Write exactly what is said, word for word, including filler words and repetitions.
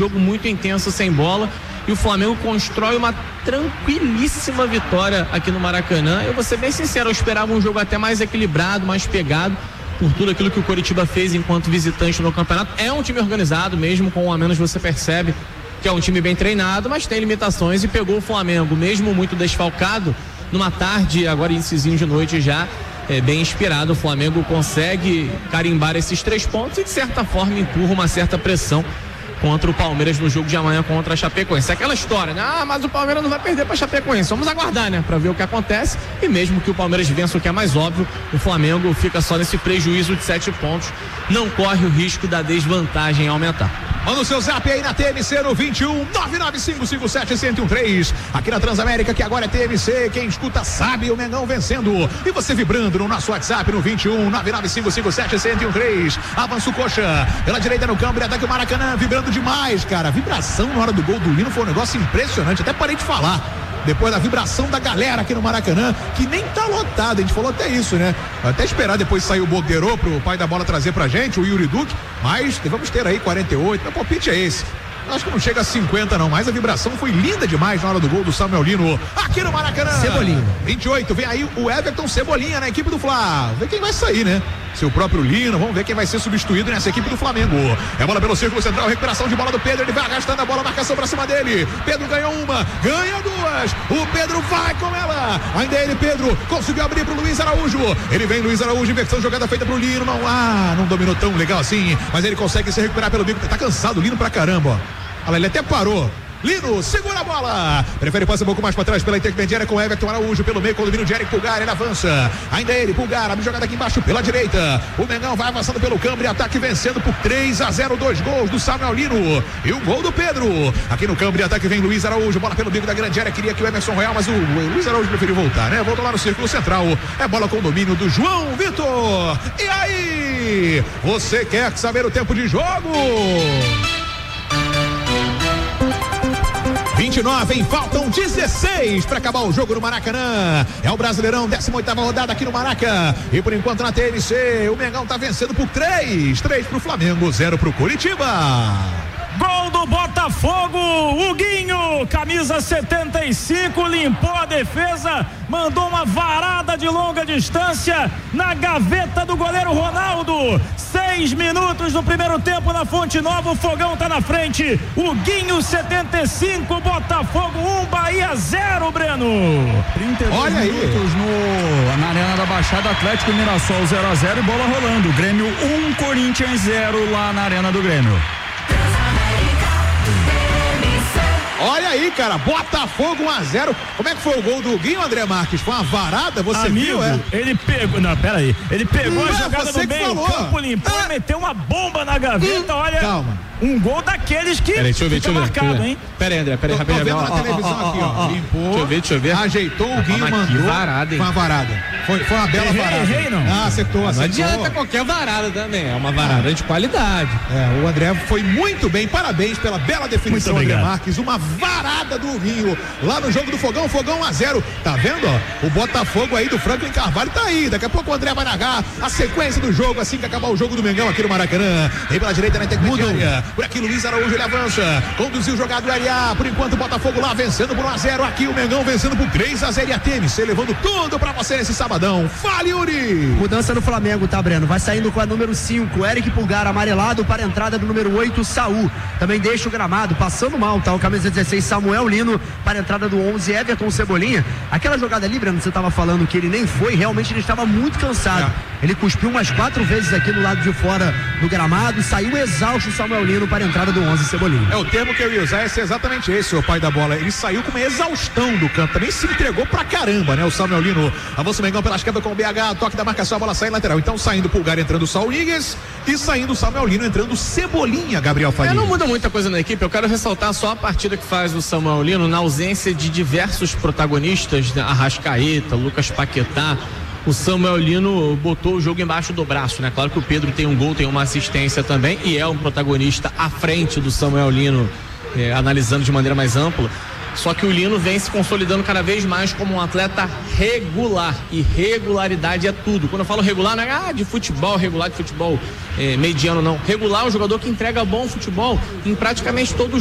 jogo muito intenso sem bola e o Flamengo constrói uma tranquilíssima vitória aqui no Maracanã. Eu vou ser bem sincero, eu esperava um jogo até mais equilibrado, mais pegado, por tudo aquilo que o Coritiba fez enquanto visitante no campeonato. É um time organizado, mesmo com um a menos você percebe que é um time bem treinado, mas tem limitações, e pegou o Flamengo, mesmo muito desfalcado, numa tarde, agora iniciozinho de noite já, é, bem inspirado. O Flamengo consegue carimbar esses três pontos e de certa forma empurra uma certa pressão contra o Palmeiras no jogo de amanhã contra a Chapecoense. Aquela história, né? Ah, mas o Palmeiras não vai perder para a Chapecoense. Vamos aguardar, né? Para ver o que acontece. E mesmo que o Palmeiras vença, o que é mais óbvio, o Flamengo fica só nesse prejuízo de sete pontos. Não corre o risco da desvantagem aumentar. Manda o seu zap aí na T M C no vinte e um, nove nove cinco cinco sete, um zero um três. Aqui na Transamérica, que agora é T M C. Quem escuta sabe, o Mengão vencendo. E você vibrando no nosso WhatsApp no vinte e um, nove nove cinco cinco sete, um zero um três. Avança o Coxa pela direita no campo, ele ataca o Maracanã, vibrando demais, cara. A vibração na hora do gol do Lino foi um negócio impressionante. Até parei de falar depois da vibração da galera aqui no Maracanã, que nem tá lotado, a gente falou até isso, né? Até esperar depois sair o Bordeiro pro pai da bola trazer pra gente, o Yuri Duque, mas vamos ter aí quarenta e oito, meu palpite é esse. Acho que não chega a cinquenta não, mas a vibração foi linda demais na hora do gol do Samuel Lino aqui no Maracanã. Cebolinha. vinte e oito, vem aí o Everton Cebolinha na equipe do Fla. Vamos ver quem vai sair, né? Seu próprio Lino, vamos ver quem vai ser substituído nessa equipe do Flamengo. É bola pelo círculo central, recuperação de bola do Pedro, ele vai arrastando a bola, marcação pra cima dele. Pedro ganhou uma, ganha duas. O Pedro vai com ela. Ainda ele, Pedro, conseguiu abrir pro Luiz Araújo. Ele vem, Luiz Araújo, inversão, jogada feita pro Lino. Não, ah, não dominou tão legal assim, mas ele consegue se recuperar pelo bico. Tá cansado o Lino pra caramba, ó. Olha, ele até parou. Lino, segura a bola. Prefere passar um pouco mais para trás pela intermediária com Everton Araújo. Pelo meio, com o domínio de Eric Pulgar. Ele avança. Ainda ele, Pulgar. Abre jogada aqui embaixo pela direita. O Mengão vai avançando pelo campo e ataque vencendo por três a zero. Dois gols do Samuel Lino e um gol do Pedro. Aqui no campo de ataque vem Luiz Araújo. Bola pelo bico da grande área. Queria que o Emerson Royal, mas o, o Luiz Araújo preferiu voltar, né? Voltou lá no círculo central. É bola com o domínio do João Vitor. E aí? Você quer saber o tempo de jogo? vinte e nove, hein? Faltam dezesseis para acabar o jogo no Maracanã. É o Brasileirão, décima oitava rodada aqui no Maraca. E por enquanto na T M C, o Mengão tá vencendo por três. três pro Flamengo, zero pro Coritiba. Gol do Botafogo, Huguinho, camisa setenta e cinco, limpou a defesa, mandou uma varada de longa distância na gaveta do goleiro Ronaldo. Seis minutos do primeiro tempo na Fonte Nova, o Fogão tá na frente. Huguinho setenta e cinco, Botafogo um, Bahia zero, Breno. trinta e dois Olha minutos no, na Arena da Baixada, Atlético Mirassol zero a zero e bola rolando. Grêmio um, Corinthians zero lá na Arena do Grêmio. Olha aí, cara, Botafogo um a zero. Como é que foi o gol do Guinho, André Marques? Foi uma varada, você Amigo, viu, é? Ele pegou, não, pera aí, ele pegou não a é jogada no meio, falou. o campo limpou, Ah. meteu uma bomba na gaveta, olha. Calma. Um gol daqueles que Peraí, deixa eu ver, fica deixa eu ver, marcado, deixa eu ver. hein? Pera aí, André, pera aí, Tô, tô rapidinho. vendo na Ó, televisão ó, ó, aqui, ó, ó. ó. Limpou. Deixa eu ver, deixa eu ver. Ajeitou, o Guinho Mas que mandou. varada, hein? Foi uma varada. Foi, foi uma bela Errei, varada. errei, não. Ah, acertou, Não acertou. adianta qualquer varada também, é uma varada de qualidade. É, o André foi muito bem, parabéns pela bela definição, Muito André obrigado. Marques, uma varada do Rio, lá no jogo do Fogão, Fogão um a zero, tá vendo, ó, o Botafogo aí do Franklin Carvalho tá aí, daqui a pouco o André vai narrar a sequência do jogo, assim que acabar o jogo do Mengão aqui no Maracanã, vem pela direita na intermediária, por aqui Luiz Araújo, ele avança, conduziu o jogado do L A, por enquanto o Botafogo lá vencendo por um a zero, aqui o Mengão vencendo por três a zero e a T M C levando tudo pra você nesse sabadão, fale, Yuri! Mudança no Flamengo, tá, Breno? Vai saindo com a número cinco, Eric Pulgar, amarelado, para a entrada do número oito, Saul. Também deixa o gramado, passando mal, tá? O camisa dezesseis, Samuel Lino, para a entrada do onze, Everton Cebolinha. Aquela jogada ali, Breno, você tava falando que ele nem foi, realmente ele estava muito cansado. É. Ele cuspiu umas quatro vezes aqui no lado de fora do gramado, saiu exausto o Samuel Lino para a entrada do onze, Cebolinha. É o termo que eu ia usar, esse é exatamente esse, o pai da bola. Ele saiu com uma exaustão do campo, também se entregou pra caramba, né? O Samuel Lino, avança o Mengão pela esquerda com o B H, toque da marcação, a bola sai lateral. Então saindo o Pulgar, entrando o Saul Níguez e saindo o Samuel Lino, entrando o Cebolinha, Gabriel Faria. É, não muda muita coisa na equipe, eu quero ressaltar só a partida que faz o Samuel Lino na ausência de diversos protagonistas, né? Arrascaeta, Lucas Paquetá. O Samuel Lino botou o jogo embaixo do braço, né? Claro que o Pedro tem um gol, tem uma assistência também e é um protagonista à frente do Samuel Lino, é, analisando de maneira mais ampla. Só que o Lino vem se consolidando cada vez mais como um atleta regular, e regularidade é tudo. Quando eu falo regular, não é ah, de futebol, regular de futebol é, mediano, não. Regular é um jogador que entrega bom futebol em praticamente todos